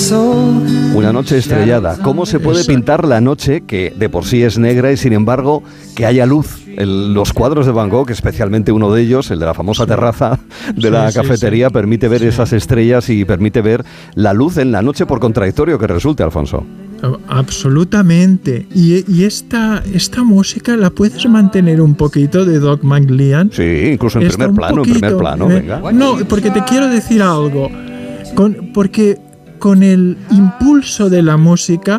Una noche estrellada. ¿Cómo se puede pintar la noche, que de por sí es negra, y sin embargo que haya luz? Los cuadros de Van Gogh, especialmente uno de ellos, el de la famosa terraza de la cafetería, permite ver esas estrellas y permite ver la luz en la noche, por contradictorio que resulte, Alfonso. Absolutamente. Y esta música la puedes mantener un poquito de Doug McLean. Sí, incluso en primer plano, venga. No, porque te quiero decir algo. Porque con el impulso de la música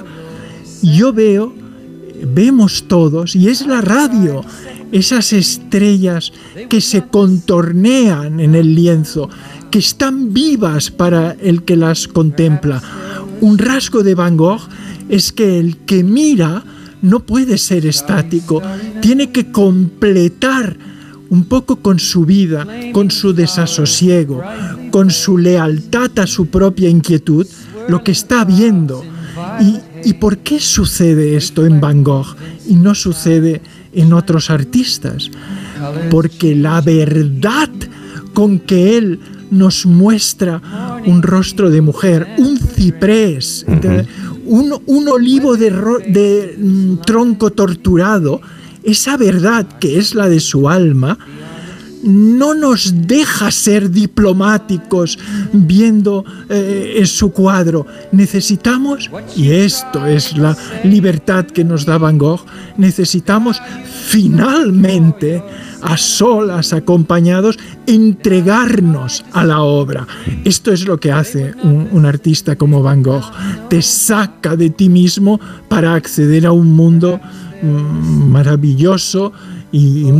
vemos todos, y es la radio, esas estrellas que se contornean en el lienzo, que están vivas para el que las contempla. Un rasgo de Van Gogh es que el que mira no puede ser estático, tiene que completar un poco con su vida, con su desasosiego, con su lealtad a su propia inquietud, lo que está viendo. ¿Y por qué sucede esto en Van Gogh y no sucede en otros artistas? Porque la verdad con que él nos muestra un rostro de mujer, un ciprés, un olivo de tronco torturado, esa verdad que es la de su alma, no nos deja ser diplomáticos viendo su cuadro. Necesitamos, y esto es la libertad que nos da Van Gogh, necesitamos finalmente, a solas, acompañados, entregarnos a la obra. Esto es lo que hace un artista como Van Gogh. Te saca de ti mismo para acceder a un mundo maravilloso y